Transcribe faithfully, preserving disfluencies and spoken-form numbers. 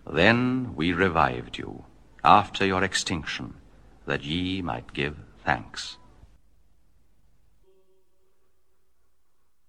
Then we revived you, after your extinction, that ye might give thanks.